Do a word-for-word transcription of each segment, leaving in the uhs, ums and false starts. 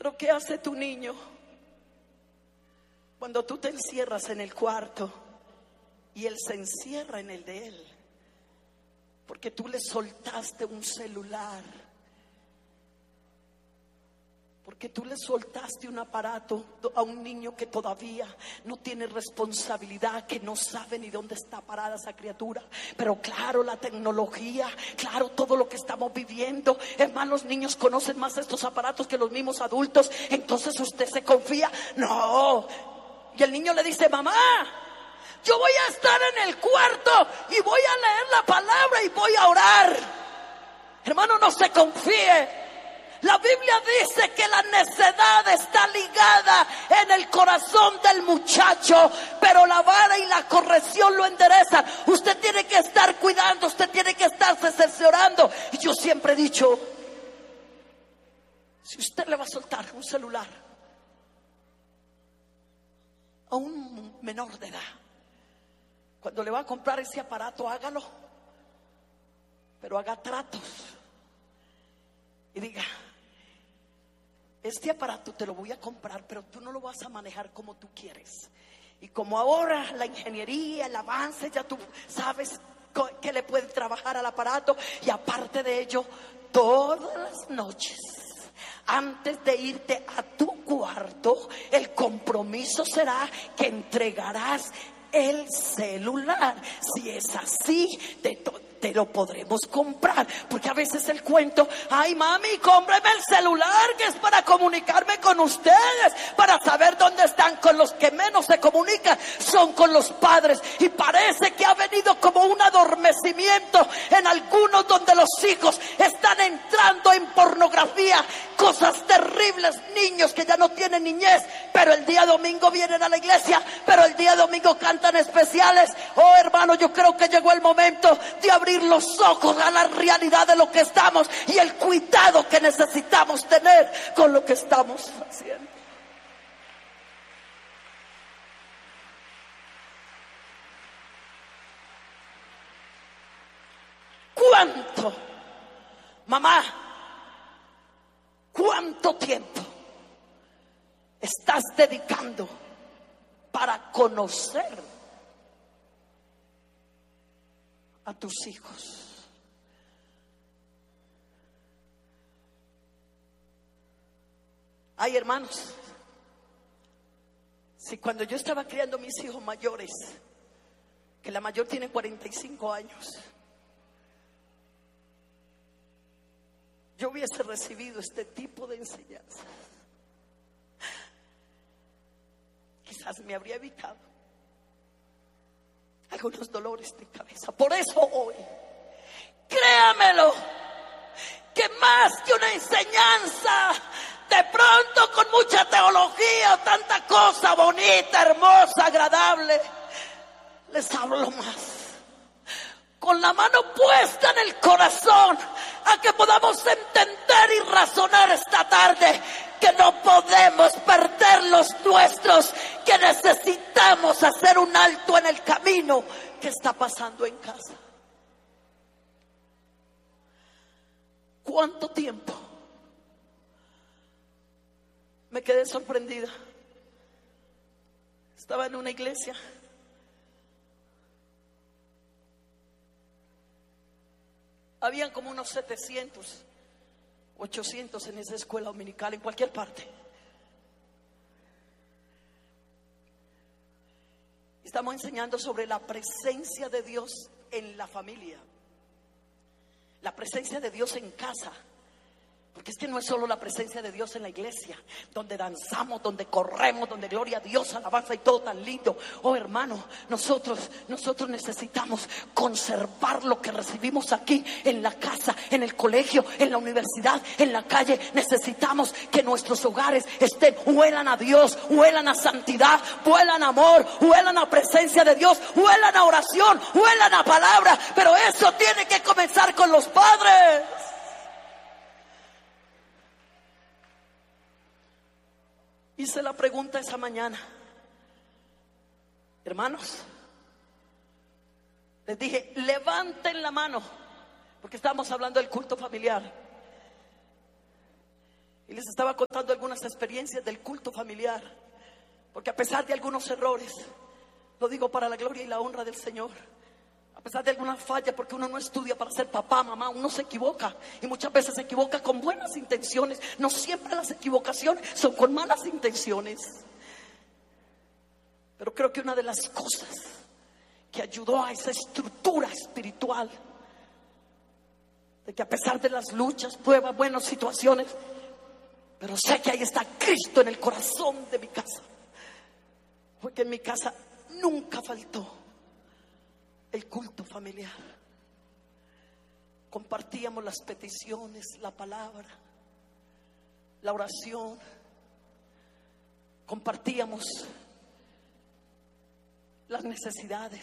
Pero ¿qué hace tu niño cuando tú te encierras en el cuarto y él se encierra en el de él? Porque tú le soltaste un celular, porque tú le soltaste un aparato a un niño que todavía no tiene responsabilidad, que no sabe ni dónde está parada esa criatura. Pero claro, la tecnología, claro, todo lo que estamos viviendo, es más, los niños conocen más estos aparatos que los mismos adultos. Entonces usted se confía. No. Y el niño le dice: mamá, yo voy a estar en el cuarto y voy a leer la palabra y voy a orar. Hermano, no se confíe. La Biblia dice que la necedad está ligada en el corazón del muchacho, pero la vara y la corrección lo enderezan. Usted tiene que estar cuidando, usted tiene que estarse cerciorando. Y yo siempre he dicho, si usted le va a soltar un celular a un menor de edad, cuando le va a comprar ese aparato, hágalo, pero haga tratos y diga: este aparato te lo voy a comprar, pero tú no lo vas a manejar como tú quieres. Y como ahora la ingeniería, el avance, ya tú sabes que le puedes trabajar al aparato. Y aparte de ello, todas las noches, antes de irte a tu cuarto, el compromiso será que entregarás el celular. Si es así, te to- te lo podremos comprar. Porque a veces el cuento: ay mami, cómpreme el celular, que es para comunicarme con ustedes, para saber dónde están. Con los que menos se comunican son con los padres. Y parece que ha venido como un adormecimiento en algunos, donde los hijos están entrando en pornografía, cosas terribles, niños que ya no tienen niñez, pero el día domingo vienen a la iglesia, pero el día domingo cantan especiales. Oh hermano, yo creo que llegó el momento de abrir los ojos a la realidad de lo que estamos y el cuidado que necesitamos tener con lo que estamos haciendo. ¿Cuánto, mamá, cuánto tiempo estás dedicando para conocer a tus hijos? Ay, hermanos, si cuando yo estaba criando mis hijos mayores, que la mayor tiene cuarenta y cinco años, yo hubiese recibido este tipo de enseñanzas, quizás me habría evitado algunos dolores de cabeza. Por eso hoy, créamelo, que más que una enseñanza, de pronto con mucha teología o tanta cosa bonita, hermosa, agradable, les hablo más con la mano puesta en el corazón, a que podamos entender y razonar esta tarde que no podemos perder los nuestros, que necesitamos hacer un alto en el camino que está pasando en casa. ¿Cuánto tiempo? Me quedé sorprendida. Estaba en una iglesia, habían como unos setecientos, ochocientos en esa escuela dominical, en cualquier parte. Estamos enseñando sobre la presencia de Dios en la familia, la presencia de Dios en casa. Porque es que no es solo la presencia de Dios en la iglesia, donde danzamos, donde corremos, donde gloria a Dios, alabanza y todo tan lindo. Oh hermano, nosotros, nosotros necesitamos conservar lo que recibimos aquí, en la casa, en el colegio, en la universidad, en la calle. Necesitamos que nuestros hogares estén, huelan a Dios, huelan a santidad, huelan a amor, huelan a presencia de Dios, huelan a oración, huelan a palabra. Pero eso tiene que comenzar con los padres. Hice la pregunta esa mañana, hermanos, les dije: levanten la mano, porque estábamos hablando del culto familiar. Y les estaba contando algunas experiencias del culto familiar, porque a pesar de algunos errores, lo digo para la gloria y la honra del Señor, a pesar de algunas fallas, porque uno no estudia para ser papá, mamá, uno se equivoca y muchas veces se equivoca con buenas intenciones. No siempre las equivocaciones son con malas intenciones. Pero creo que una de las cosas que ayudó a esa estructura espiritual, de que a pesar de las luchas, pruebas, buenas situaciones, pero sé que ahí está Cristo en el corazón de mi casa, porque en mi casa nunca faltó el culto familiar. Compartíamos las peticiones, la palabra, la oración. Compartíamos las necesidades.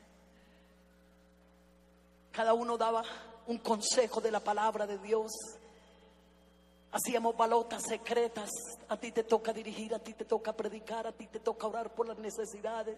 Cada uno daba un consejo de la palabra de Dios. Hacíamos balotas secretas. A ti te toca dirigir, a ti te toca predicar, a ti te toca orar por las necesidades.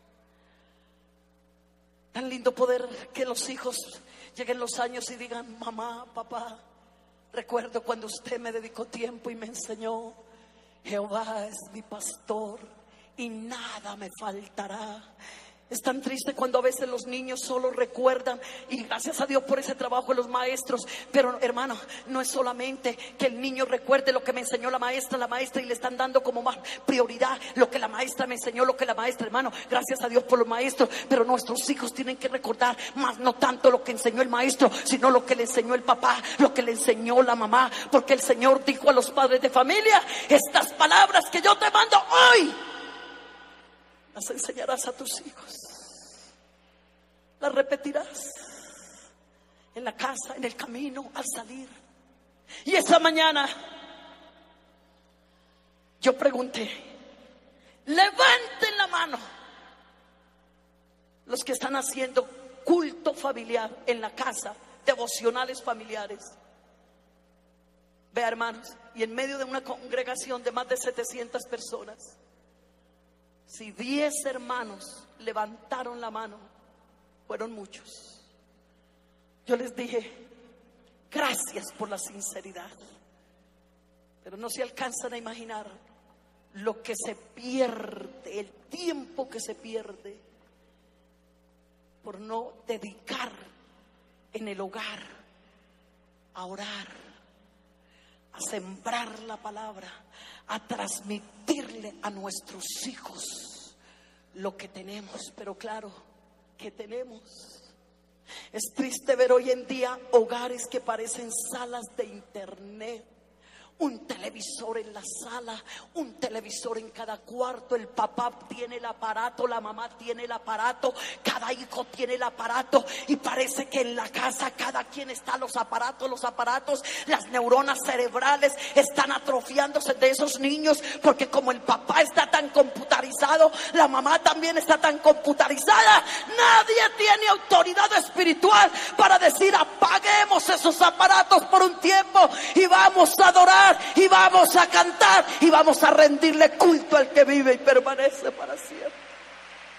Tan lindo poder que los hijos lleguen los años y digan: mamá, papá, recuerdo cuando usted me dedicó tiempo y me enseñó. Jehová es mi pastor y nada me faltará. Es tan triste cuando a veces los niños solo recuerdan, y gracias a Dios por ese trabajo de los maestros. Pero hermano, no es solamente que el niño recuerde lo que me enseñó la maestra, la maestra, y le están dando como más prioridad lo que la maestra me enseñó, lo que la maestra, hermano, gracias a Dios por los maestros. Pero nuestros hijos tienen que recordar más, no tanto lo que enseñó el maestro, sino lo que le enseñó el papá, lo que le enseñó la mamá. Porque el Señor dijo a los padres de familia: estas palabras que yo te mando hoy, las enseñarás a tus hijos, las repetirás en la casa, en el camino, al salir. Y esa mañana yo pregunté: levanten la mano los que están haciendo culto familiar en la casa, devocionales familiares. Vea, hermanos, y en medio de una congregación de más de setecientas personas, si diez hermanos levantaron la mano, fueron muchos. Yo les dije: gracias por la sinceridad, pero no se alcanzan a imaginar lo que se pierde, el tiempo que se pierde por no dedicar en el hogar a orar, a sembrar la palabra, a transmitirle a nuestros hijos lo que tenemos. Pero claro, ¿qué tenemos? Es triste ver hoy en día hogares que parecen salas de internet. Un televisor en la sala, un televisor en cada cuarto. El papá tiene el aparato, la mamá tiene el aparato, cada hijo tiene el aparato. Y parece que en la casa cada quien está los aparatos, los aparatos. Las neuronas cerebrales están atrofiándose de esos niños, porque como el papá está tan computarizado, la mamá también está tan computarizada. Nadie tiene autoridad espiritual para decir: apaguemos esos aparatos por un tiempo y vamos a adorar, y vamos a cantar, y vamos a rendirle culto al que vive y permanece para siempre.